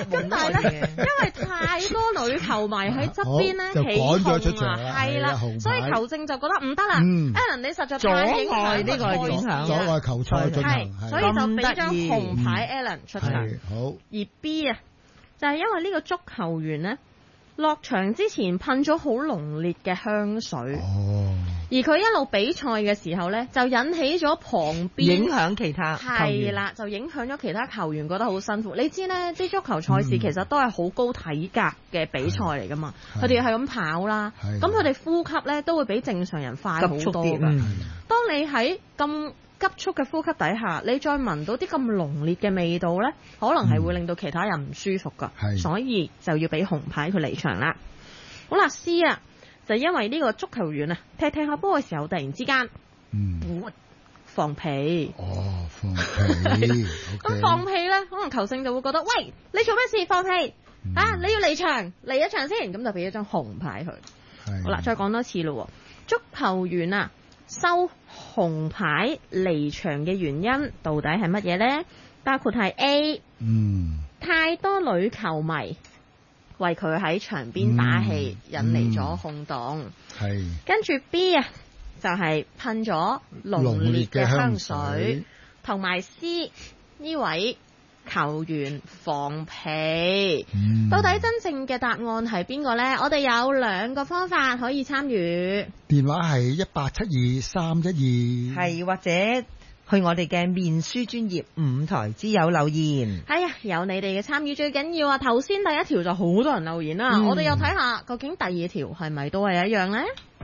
咁但係咧，因為太多女球迷喺側邊咧起哄啊，係啦，所以球證就覺得唔得啦。Alan 你實在太影響呢個影響， 阻礙球賽進行， 所以就俾張紅牌 Alan 出場。 好。 而 B 啊，就係因為呢個足球員咧落場之前噴咗好濃烈嘅香水。而佢一路比賽嘅時候呢，就引起咗旁邊影響其他係啦，就影響咗其他球員覺得好辛苦。你知呢啲足球賽事其實都係好高體格嘅比賽嚟噶嘛，佢哋係咁跑啦，咁佢哋呼吸呢都會比正常人快好多㗎。當你喺咁急速嘅呼吸底下，你再聞到啲咁濃烈嘅味道呢，可能係會令到其他人唔舒服噶，所以就要俾紅牌佢離場啦。好啦，C 啊。就因為呢個足球員啊，踢下波嘅時候，突然之間，放屁。 放屁。 咁放屁咧，可能球證就會覺得，喂，你做咩事放屁？你要離場，離一場先，咁就俾一張紅牌佢。好啦，再講多次咯。足球員啊，收紅牌離場嘅原因到底係乜嘢咧？包括係 A，太多女球迷為佢喺場邊打氣，引嚟咗轟動。跟住 B 啊，就係噴咗濃烈嘅香水，同埋 C 呢位球員放屁。到底真正嘅答案係邊個呢？我哋有2個方法可以參與。 電話係18723112， 係或者去我哋嘅面書專頁5台之友留言。 係啊，有你哋嘅參與最緊要啊！頭先第一條就好多人留言啦，我哋又睇下究竟第2條係咪都係一樣呢？